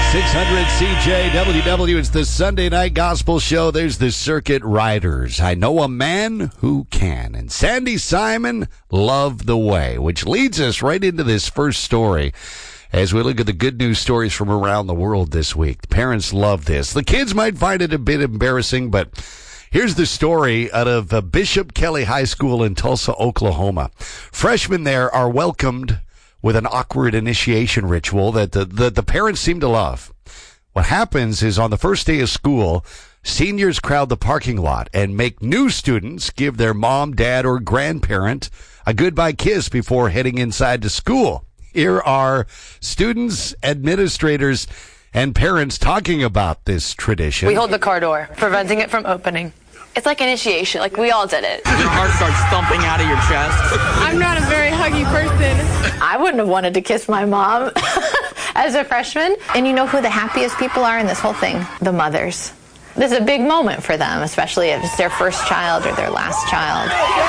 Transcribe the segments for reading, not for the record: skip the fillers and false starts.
600 CJWW. It's the Sunday Night Gospel Show. There's the Circuit Riders. I know a man who can. And Sandy Simon, Love the Way, which leads us right into this first story as we look at the good news stories from around the world this week. Parents love this. The kids might find it a bit embarrassing, but here's the story out of Bishop Kelly High School in Tulsa, Oklahoma. Freshmen there are welcomed with an awkward initiation ritual that the parents seem to love. What happens is on the first day of school, seniors crowd the parking lot and make new students give their mom, dad, or grandparent a goodbye kiss before heading inside to school. Here are students, administrators, and parents talking about this tradition. We hold the car door, preventing it from opening. It's like initiation, like we all did it. Your heart starts thumping out of your chest. I'm not a very huggy person. I wouldn't have wanted to kiss my mom as a freshman. And you know who the happiest people are in this whole thing? The mothers. This is a big moment for them, especially if it's their first child or their last child.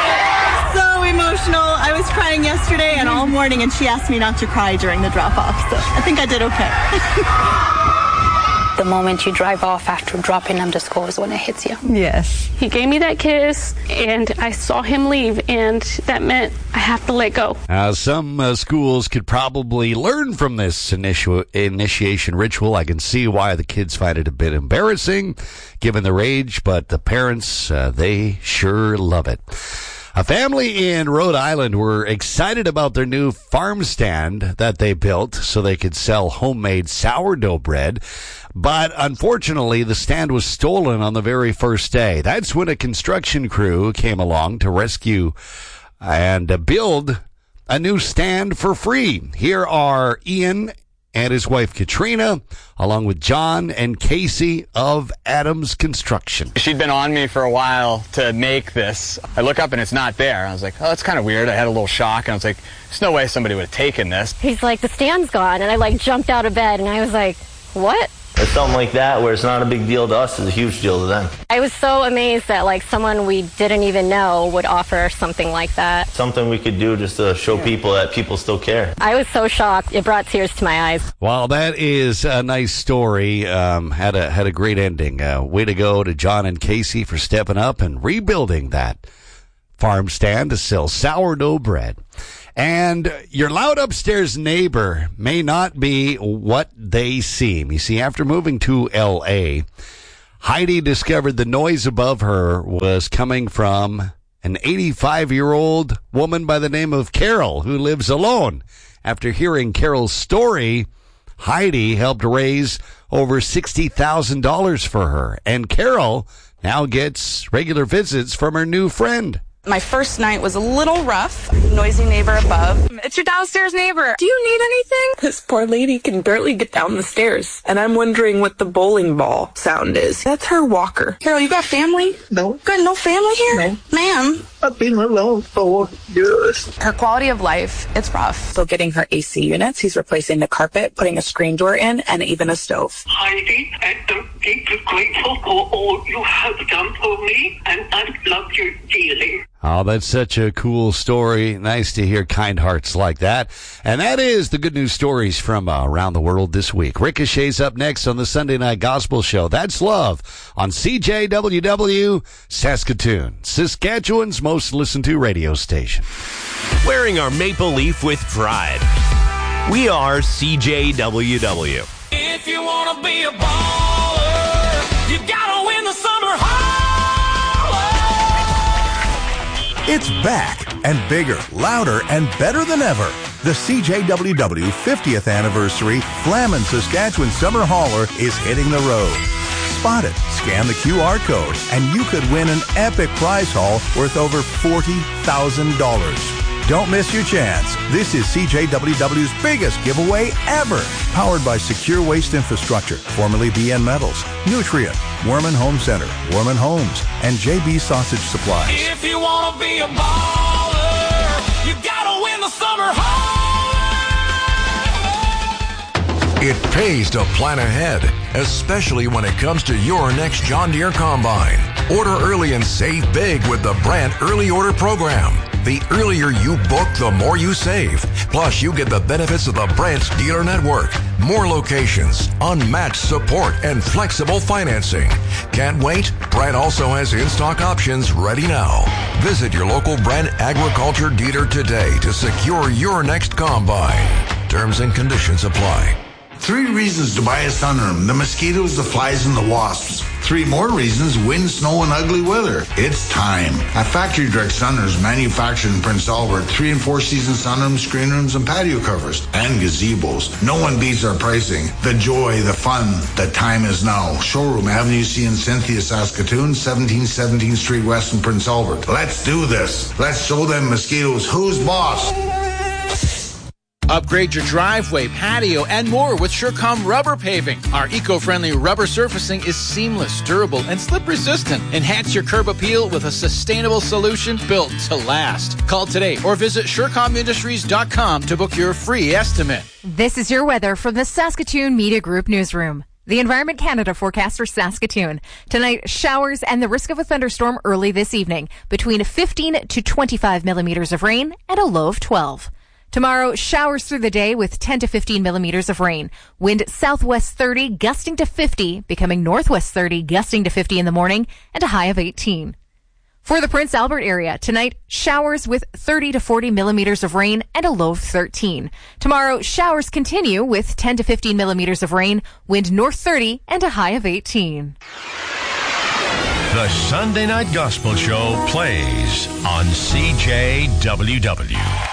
So emotional. I was crying yesterday and all morning, and she asked me not to cry during the drop-off, so I think I did okay. The moment you drive off after dropping them to school is when it hits you. Yes. He gave me that kiss, and I saw him leave, and that meant I have to let go. Some schools could probably learn from this initiation ritual. I can see why the kids find it a bit embarrassing, given their age, but the parents, they sure love it. A family in Rhode Island were excited about their new farm stand that they built so they could sell homemade sourdough bread. But unfortunately, the stand was stolen on the very first day. That's when a construction crew came along to rescue and build a new stand for free. Here are Ian and his wife Katrina, along with John and Casey of Adams Construction. She'd been on me for a while to make this. I look up and it's not there. I was like, oh, that's kind of weird. I had a little shock, and I was like, there's no way somebody would have taken this. He's like, the stand's gone, and I jumped out of bed, and I was like, what? It's something like that where it's not a big deal to us, it's a huge deal to them. I was so amazed that someone we didn't even know would offer something like that. Something we could do just to show people that people still care. I was so shocked. It brought tears to my eyes. Well, that is a nice story. Had a great ending. Way to go to John and Casey for stepping up and rebuilding that farm stand to sell sourdough bread. And your loud upstairs neighbor may not be what they seem. You see, after moving to L.A., Heidi discovered the noise above her was coming from an 85-year-old woman by the name of Carol who lives alone. After hearing Carol's story, Heidi helped raise over $60,000 for her. And Carol now gets regular visits from her new friend. My first night was a little rough. Noisy neighbor above. It's your downstairs neighbor. Do you need anything? This poor lady can barely get down the stairs, and I'm wondering what the bowling ball sound is. That's her walker. Carol, you got family? No. Got no family here? No. Ma'am. I've been alone for years. Her quality of life, it's rough. So getting her AC units, he's replacing the carpet, putting a screen door in, and even a stove. Heidi, I'm deeply grateful for all you have done for me, and I love you dearly. Oh, that's such a cool story. Nice to hear kind hearts like that. And that is the good news stories from around the world this week. Ricochet's up next on the Sunday Night Gospel Show. That's Love on CJWW Saskatoon, Saskatchewan's most listened to radio station. Wearing our maple leaf with pride. We are CJWW. If you want to be a baller, you got to win the summer holler. It's back and bigger, louder, and better than ever. The CJWW 50th Anniversary Flamin' Saskatchewan Summer Hauler is hitting the road. Spot it, scan the QR code, and you could win an epic prize haul worth over $40,000. Don't miss your chance. This is CJWW's biggest giveaway ever. Powered by Secure Waste Infrastructure, formerly BN Metals, Nutrient, Worman Home Center, Worman Homes, and JB Sausage Supplies. If you want to be a baller, you got to win the summer holler. It pays to plan ahead, especially when it comes to your next John Deere combine. Order early and save big with the Brandt Early Order Program. The earlier you book, the more you save. Plus, you get the benefits of the Brent Dealer Network. More locations, unmatched support, and flexible financing. Can't wait? Brent also has in-stock options ready now. Visit your local Brent Agriculture dealer today to secure your next combine. Terms and conditions apply. 3 reasons to buy a sunroom: the mosquitoes, the flies, and the wasps. 3 more reasons: wind, snow, and ugly weather. It's time. At Factory Direct Sunrooms, manufactured in Prince Albert, 3 and 4 season sunrooms, screen rooms, and patio covers, and gazebos. No one beats our pricing. The joy, the fun, the time is now. Showroom, Avenue C in Cynthia, Saskatoon, 1717th Street West in Prince Albert. Let's do this. Let's show them mosquitoes who's boss. Upgrade your driveway, patio, and more with Surecom Rubber Paving. Our eco-friendly rubber surfacing is seamless, durable, and slip-resistant. Enhance your curb appeal with a sustainable solution built to last. Call today or visit SureComIndustries.com to book your free estimate. This is your weather from the Saskatoon Media Group Newsroom. The Environment Canada forecast for Saskatoon. Tonight, showers and the risk of a thunderstorm early this evening, between 15 to 25 millimeters of rain and a low of 12. Tomorrow, showers through the day with 10 to 15 millimeters of rain. Wind southwest 30, gusting to 50, becoming northwest 30, gusting to 50 in the morning, and a high of 18. For the Prince Albert area, tonight, showers with 30 to 40 millimeters of rain and a low of 13. Tomorrow, showers continue with 10 to 15 millimeters of rain, wind north 30, and a high of 18. The Sunday Night Gospel Show plays on CJWW.